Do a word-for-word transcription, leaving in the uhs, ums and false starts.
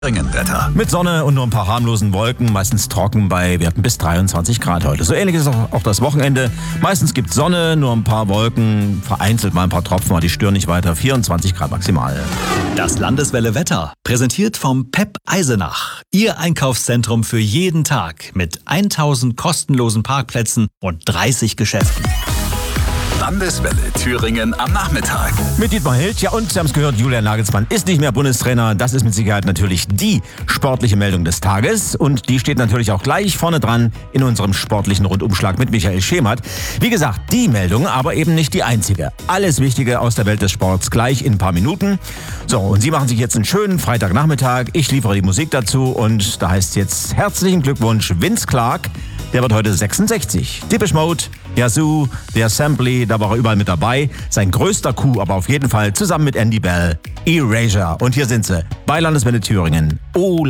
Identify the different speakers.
Speaker 1: Wetter.
Speaker 2: Mit Sonne und nur ein paar harmlosen Wolken, meistens trocken bei Werten bis dreiundzwanzig Grad heute. So ähnlich ist auch, auch das Wochenende. Meistens gibt es Sonne, nur ein paar Wolken, vereinzelt mal ein paar Tropfen, aber die stören nicht weiter. vierundzwanzig Grad maximal.
Speaker 1: Das Landeswelle Wetter, präsentiert vom P E P Eisenach. Ihr Einkaufszentrum für jeden Tag mit tausend kostenlosen Parkplätzen und dreißig Geschäften. Landeswelle Thüringen am Nachmittag.
Speaker 2: Mit Dietmar Hild, ja, und Sie haben es gehört, Julian Nagelsmann ist nicht mehr Bundestrainer. Das ist mit Sicherheit natürlich die sportliche Meldung des Tages. Und die steht natürlich auch gleich vorne dran in unserem sportlichen Rundumschlag mit Michael Schemert. Wie gesagt, die Meldung, aber eben nicht die einzige. Alles Wichtige aus der Welt des Sports gleich in ein paar Minuten. So, und Sie machen sich jetzt einen schönen Freitagnachmittag. Ich liefere die Musik dazu und da heißt jetzt herzlichen Glückwunsch Vince Clarke. Der wird heute sechsundsechzig. Depeche Mode, Yazoo, der Assembly, da war er überall mit dabei. Sein größter Coup, aber auf jeden Fall zusammen mit Andy Bell, Erasure. Und hier sind sie bei Landeswelle Thüringen. Oh,